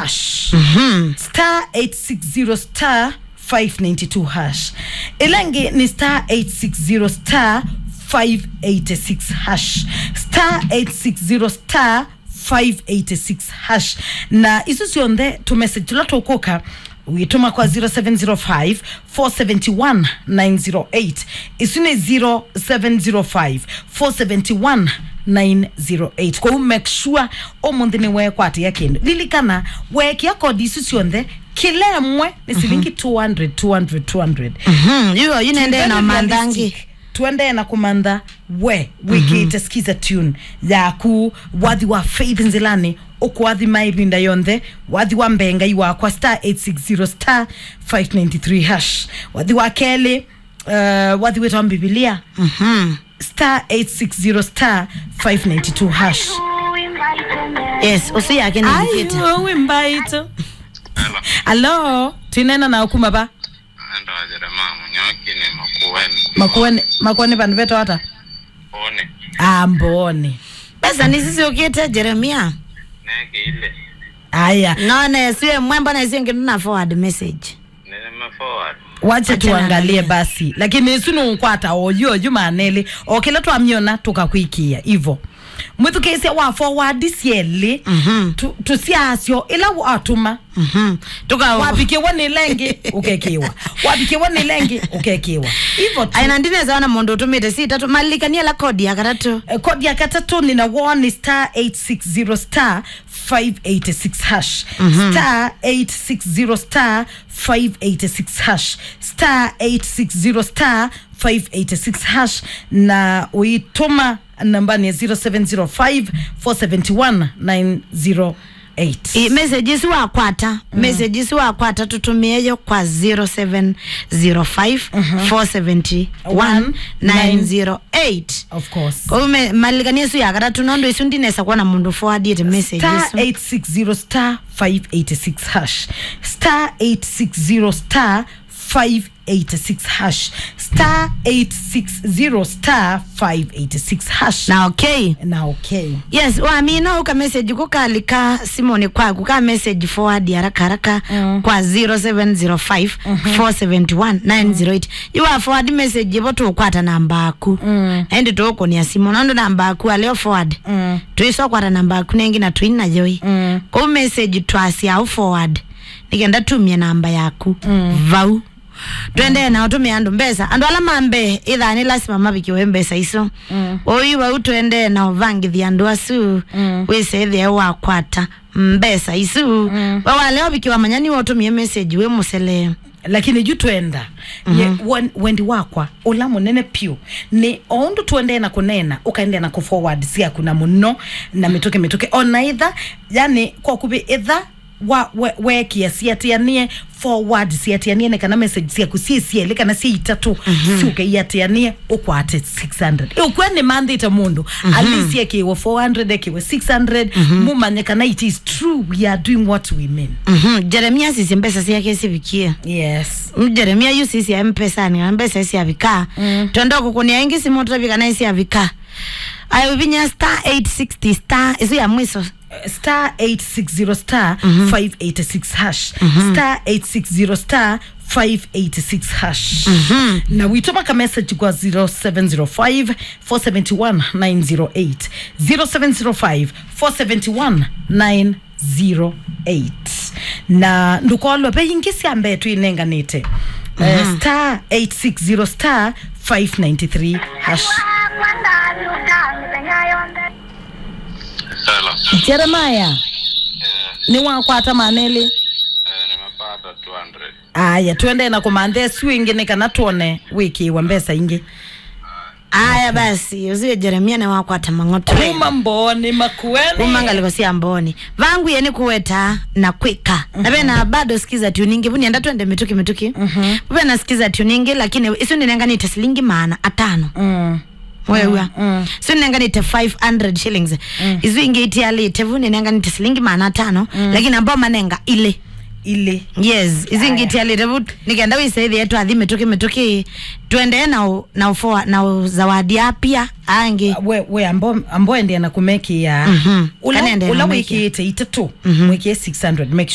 hash. Star 860 star 592 hash. Elenge ni star 860 star 586 hash. Star 860 star 586 hash. Na isu sionde to message tulato koka uituma kwa 0705 471 908. Isune 0705 471 908. Kwa make sure omondene we kwa ati yake lilikana we kia kodi isu sionde kile mwe ni silingi 200. Yuo yunende na mandangi tuende na kumanda wiki itasikiza tune ya ku wadhi wa Faith Nzilani okwadhi maibinda yonde wadhi wa mbenga iwa kwa star 860 star 593 hash wadhi wa Kelly wadhi wetu wa Biblia star 860 star 592 hash. Yes, usi yake ni mfita ayo wimbaito hello tunena na okuma ba ndo ajere mamu nyoki ni makuweni bandu beto hata one mbone besa ni sisi ukiete Jeremia nege ile aya none siwe mwemba na isi ngina forward message nime forward wacha tuangalie basi lakini sunu nkwata oyo jumanele okela twamyona tukakwikia hivyo muthu kesi wa forward siele tusiasyo ila watuma tuka wapike woni lengi ukekiwa wapike woni lengi ukekiwa hivyo aina ndine zaona mondo utumite si tatu malikania la kodi ya katatu kodi ya katatu nina 1 star 860 star 586 hash star 860 star 586 hash star 860 star 586 hash na uituma namba ni 0705 471 908. Messages wa kwata messages wa kwata tutumieyo kwa 0705 471 908. Of course. Kwa malikania su ya katatu nondo isu ndinesa kwa na mundu forward yete messages star 860 star 586 hash star 860 star 586 hash star 860 star 586 hash na okay yes wa amino uka message kukalika simoni kwa kuka message forward haraka kwa 0705 471 908 you are forward message boto kwata namba aku ende toko ni asimo ndo namba aku aleo forward tuiso kwata namba aku nengi na twina joy kwa message twasi au forward nikenda tumia namba yaku vau twende na utumia andu mbesa andu ala mambe idha ni lasima mabikiwe mbesa iso oyu wa utwende na uvangi andu asu wese the wa kwata mbesa isu wa wale obikiwa manyani wa utumia message we musele lakini juu tuenda wendi wakwa ula munene pio ni ondo tuende na kunena ukaende na kuforward siya kuna muno na mitoke ona either yani kwa kubi either we kiasi atianie forward si atianie ne kana message si akusie ile kana si itatu si ukaiatianie ukwate 600 ukwene mandate mundu alisi yake wa 400 yake wa 600 mumanye kana it is true we are doing what we mean Jeremia sisi mpesa si yake sivikie yes Jeremia yu sisi ya mpesa ni mpesa si avika twenda kukunia ingi si moto vikana si avika ayo vinya star 860 star isu ya mwiso star 860 star 586 hash star 860 star 586 hash na witoma ka message kwa 0705 471 908 0705 471 908 na ndukolo pe ingisi ambe tu inenganite star 860 star 593 hash. Jeremiah ni wakwata maneli nimepata 200 aya tuende na kumande swing ni kana tuone wiki wa mbesa ingi aya basi uziwe Jeremia na wakwata mangoto kuma mboni makueni umangaliko si amboni vangu yeni kuweta na kwika na bado sikiza tuningi vuni enda tuende mituki upe na sikiza tuningi lakini isu ninenga ni tasilingi maana atano wewe so nenga ni 500 shillings izu ingeti ali tevuni nenga ni tasilingi maana 5 lakini ambao manenga ile yes izu ingeti ali tevu nikaenda wise hivi yetu adhi metoke tuende na ufoa na zawadi apia ange we ambo ende na kumeki ya ula wiki ite 2 wiki 600 make